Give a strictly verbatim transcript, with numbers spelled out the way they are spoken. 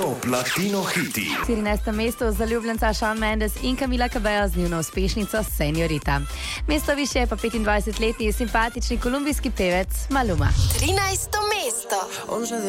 Top Latino hiti. štirinajsto mesto zaljubljenca Shawn Mendes in Camila Cabello z njuno uspešnico Señorita. Mesto više pa petindvajsetletni simpatični kolumbijski pevec Maluma. trinajsto mesto.